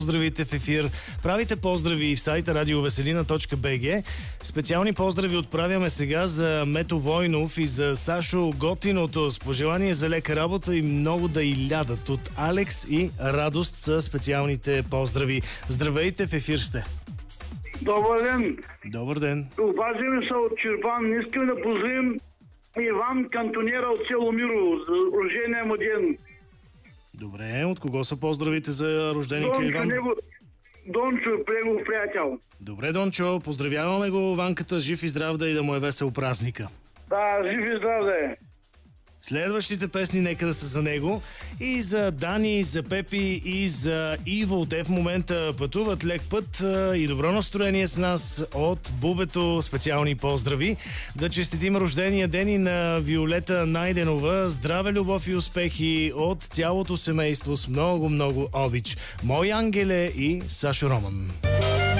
Поздравите в ефир. Правите поздрави в сайта radioveselina.bg. Специални поздрави отправяме сега за Мето Войнов и за Сашо Готиното с пожелание за лека работа и много да и лядат. От Алекс и Радост са специалните поздрави. Здравейте, в ефир сте. Добър ден. Добър ден. Обаждаме се от Чирпан. Искам да поздравим Иван Кантонера от село Мирово за рождения му ден. Добре, от кого са поздравите за рожденика Иван? Дончо, негов приятел. Добре, Дончо, поздравяваме го, Ванката, жив и здрав да и да му е весел празника. Да, жив и здрав да е. Следващите песни нека да са за него. И за Дани, за Пепи и за Иво. Те в момента пътуват лек път и добро настроение с нас от Бубето. Специални поздрави. Да честитим рождения ден и на Виолета Найденова. Здраве, любов и успехи от цялото семейство с много, много обич. Мой ангеле и Сашо Роман.